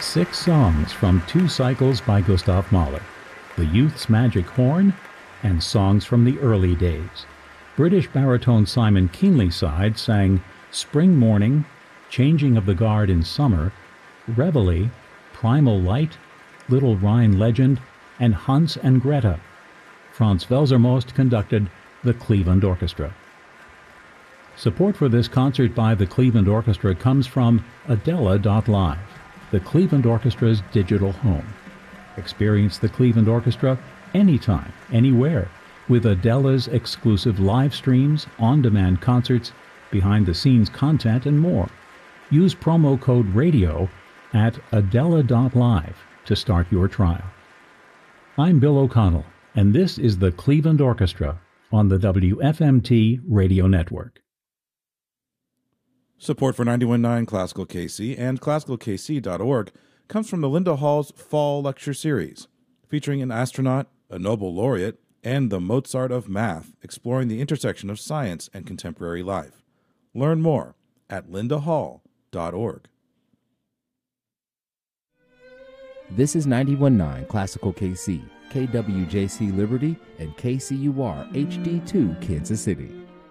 6 songs from 2 cycles by Gustav Mahler, The Youth's Magic Horn and Songs from the Early Days. British baritone Simon Keenlyside sang Spring Morning, Changing of the Guard in Summer, Reveille, Primal Light, Little Rhine Legend, and Hans and Greta. Franz Welsermost conducted the Cleveland Orchestra. Support for this concert by the Cleveland Orchestra comes from Adela.live, the Cleveland Orchestra's digital home. Experience the Cleveland Orchestra anytime, anywhere, with Adela's exclusive live streams, on-demand concerts, behind-the-scenes content, and more. Use promo code RADIO at Adela.live to start your trial. I'm Bill O'Connell, and this is the Cleveland Orchestra on the WFMT Radio Network. Support for 91.9 Classical KC and ClassicalKC.org comes from the Linda Hall's Fall Lecture Series, featuring an astronaut, a Nobel laureate, and the Mozart of math, exploring the intersection of science and contemporary life. Learn more at lindahall.org. This is 91.9 Classical KC, KWJC Liberty, and KCUR HD2 Kansas City.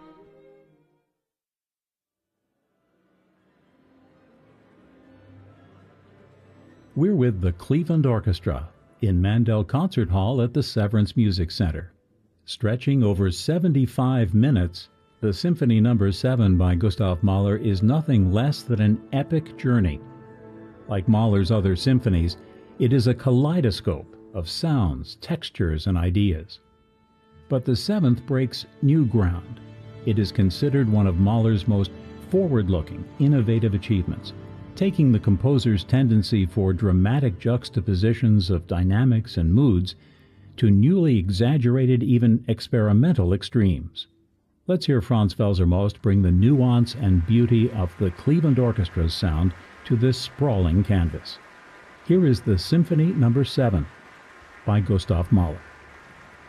We're with the Cleveland Orchestra in Mandel Concert Hall at the Severance Music Center. Stretching over 75 minutes, the Symphony No. 7 by Gustav Mahler is nothing less than an epic journey. Like Mahler's other symphonies, it is a kaleidoscope of sounds, textures, and ideas. But the seventh breaks new ground. It is considered one of Mahler's most forward-looking, innovative achievements, taking the composer's tendency for dramatic juxtapositions of dynamics and moods to newly exaggerated, even experimental extremes. Let's hear Franz Welsermost bring the nuance and beauty of the Cleveland Orchestra's sound to this sprawling canvas. Here is the Symphony No. 7 by Gustav Mahler.